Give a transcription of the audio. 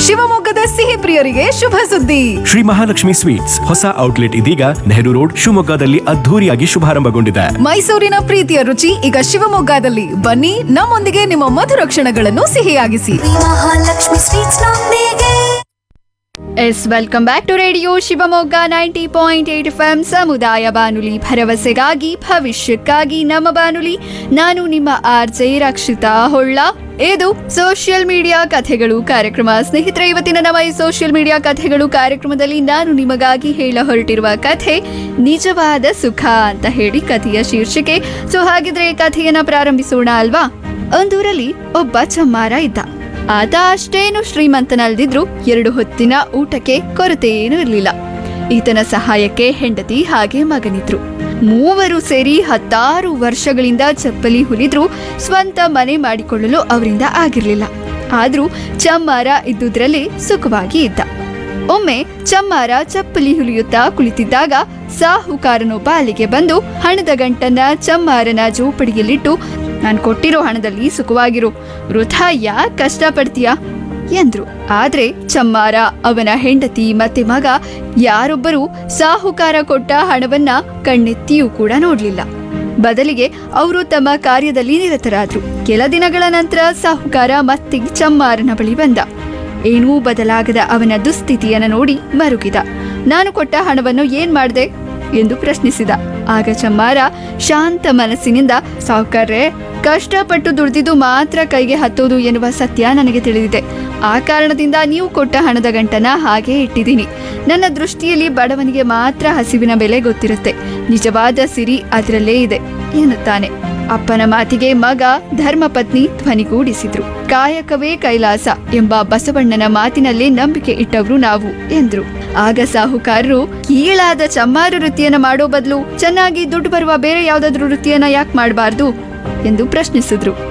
ಶಿವಮೊಗ್ಗದ ಸಿಹಿ ಪ್ರಿಯರಿಗೆ ಶುಭ ಸುದ್ದಿ. ಶ್ರೀ ಮಹಾಲಕ್ಷ್ಮಿ ಸ್ವೀಟ್ಸ್ ಹೊಸ ಔಟ್ಲೆಟ್ ಇದೀಗ ನೆಹರು ರೋಡ್ ಶಿವಮೊಗ್ಗದಲ್ಲಿ ಅದ್ಧೂರಿಯಾಗಿ ಶುಭಾರಂಭಗೊಂಡಿದೆ. ಮೈಸೂರಿನ ಪ್ರೀತಿಯ ರುಚಿ ಈಗ ಶಿವಮೊಗ್ಗದಲ್ಲಿ. ಬನ್ನಿ, ನಮ್ಮೊಂದಿಗೆ ನಿಮ್ಮ ಮಧುರ ಕ್ಷಣಗಳನ್ನು ಸಿಹಿಯಾಗಿಸಿ. ಮಹಾಲಕ್ಷ್ಮಿ ಸ್ವೀಟ್ಸ್ ನೊಂದಿಗೆ. Welcome back to radio Shivamogga 90.8 FM ಸಮುದಾಯ ಬಾನುಲಿ, ಭರವಸೆಗಾಗಿ ಭವಿಷ್ಯಕ್ಕಾಗಿ ನಮ್ಮ ಬಾನುಲಿ. ನಾನು ನಿಮ್ಮ RJ ರಕ್ಷಿತಾ ಹೊಳ್ಳ. ಇದು ಸೋಷಿಯಲ್ ಮೀಡಿಯಾ ಕಥೆಗಳು ಕಾರ್ಯಕ್ರಮ. ಸ್ನೇಹಿತರೆ, ಇವತ್ತಿನ ನಮ್ಮ ಈ ಸೋಷಿಯಲ್ ಮೀಡಿಯಾ ಕಥೆಗಳು ಕಾರ್ಯಕ್ರಮದಲ್ಲಿ ನಾನು ನಿಮಗಾಗಿ ಹೇಳ ಹೊರಟಿರುವ ಕಥೆ ನಿಜವಾದ ಸುಖ ಅಂತ ಹೇಳಿ ಕಥೆಯ ಶೀರ್ಷಿಕೆ. ಸೊ ಹಾಗಿದ್ರೆ ಕಥೆಯನ್ನ ಪ್ರಾರಂಭಿಸೋಣ ಅಲ್ವಾ. ಒಂದೂರಲ್ಲಿ ಒಬ್ಬ ಚಮ್ಮಾರ ಇದ್ದ. ಆತ ಅಷ್ಟೇನು ಶ್ರೀಮಂತನಲ್ದಿದ್ರು 2 ಹೊತ್ತಿನ ಊಟಕ್ಕೆ ಕೊರತೆ ಏನೂ ಇರಲಿಲ್ಲ. ಈತನ ಸಹಾಯಕ್ಕೆ ಹೆಂಡತಿ ಹಾಗೆ ಮಗನಿದ್ರು. ಮೂವರು ಸೇರಿ 16 ವರ್ಷಗಳಿಂದ ಚಪ್ಪಲಿ ಹುಲಿದ್ರು ಸ್ವಂತ ಮನೆ ಮಾಡಿಕೊಳ್ಳಲು ಅವರಿಂದ ಆಗಿರ್ಲಿಲ್ಲ. ಆದ್ರೂ ಚಮ್ಮಾರ ಇದ್ದುದ್ರಲ್ಲಿ ಸುಖವಾಗಿ ಇದ್ದ. ಒಮ್ಮೆ ಚಮ್ಮಾರ ಚಪ್ಪಲಿ ಹುಲಿಯುತ್ತಾ ಕುಳಿತಿದ್ದಾಗ ಸಾಹುಕಾರನೊಬ್ಬ ಅಲ್ಲಿಗೆ ಬಂದು ಹಣದ ಗಂಟನ್ನ ಚಮ್ಮಾರನ ಜೋಪಡಿಯಲ್ಲಿಟ್ಟು, ನಾನು ಕೊಟ್ಟಿರೋ ಹಣದಲ್ಲಿ ಸುಖವಾಗಿರು, ವೃಥಾ ಯಾಕೆ ಕಷ್ಟಪಡ್ತೀಯಾ ಎಂದ್ರು. ಆದ್ರೆ ಚಮ್ಮಾರ, ಅವನ ಹೆಂಡತಿ ಮತ್ತೆ ಮಗ ಯಾರೊಬ್ಬರೂ ಸಾಹುಕಾರ ಕೊಟ್ಟ ಹಣವನ್ನ ಕಣ್ಣೆತ್ತಿಯೂ ಕೂಡ ನೋಡ್ಲಿಲ್ಲ. ಬದಲಿಗೆ ಅವರು ತಮ್ಮ ಕಾರ್ಯದಲ್ಲಿ ನಿರತರಾದ್ರು. ಕೆಲ ದಿನಗಳ ನಂತರ ಸಾಹುಕಾರ ಮತ್ತೆ ಚಮ್ಮಾರನ ಬಳಿ ಬಂದ. ಏನೂ ಬದಲಾಗದ ಅವನ ದುಸ್ಥಿತಿಯನ್ನು ನೋಡಿ ಮರುಗಿದ. ನಾನು ಕೊಟ್ಟ ಹಣವನ್ನು ಏನ್ ಮಾಡ್ದೆ ಎಂದು ಪ್ರಶ್ನಿಸಿದ. ಆಗ ಚಮ್ಮಾರ ಶಾಂತ ಮನಸ್ಸಿನಿಂದ, ಸಾಹುಕಾರ್ರೆ, ಕಷ್ಟಪಟ್ಟು ದುಡಿದಿದ್ದು ಮಾತ್ರ ಕೈಗೆ ಹತ್ತೋದು ಎನ್ನುವ ಸತ್ಯ ನನಗೆ ತಿಳಿದಿದೆ. ಆ ಕಾರಣದಿಂದ ನೀವು ಕೊಟ್ಟ ಹಣದ ಗಂಟನ ಹಾಗೆ ಇಟ್ಟಿದ್ದೀನಿ. ನನ್ನ ದೃಷ್ಟಿಯಲ್ಲಿ ಬಡವನಿಗೆ ಮಾತ್ರ ಹಸಿವಿನ ಬೆಲೆ ಗೊತ್ತಿರುತ್ತೆ. ನಿಜವಾದ ಸಿರಿ ಅದರಲ್ಲೇ ಇದೆ ಎನ್ನುತ್ತಾನೆ. ಅಪ್ಪನ ಮಾತಿಗೆ ಮಗ ಧರ್ಮಪತ್ನಿ ಧ್ವನಿಗೂಡಿಸಿದ್ರು. ಕಾಯಕವೇ ಕೈಲಾಸ ಎಂಬ ಬಸವಣ್ಣನ ಮಾತಿನಲ್ಲಿ ನಂಬಿಕೆ ಇಟ್ಟವರು ನಾವು ಎಂದ್ರು. ಆಗ ಸಾಹುಕಾರರು, ಕೀಳಾದ ಚಮ್ಮಾರ ವೃತ್ತಿಯನ್ನ ಮಾಡೋ ಬದಲು ಚೆನ್ನಾಗಿ ದುಡ್ಡು ಬರುವ ಬೇರೆ ಯಾವ್ದಾದ್ರು ವೃತ್ತಿಯನ್ನ ಯಾಕೆ ಮಾಡಬಾರ್ದು ಎಂದು ಪ್ರಶ್ನಿಸಿದ್ರು.